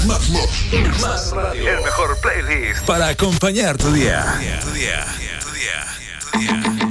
Más radio. El mejor playlist para acompañar tu día. Tu día.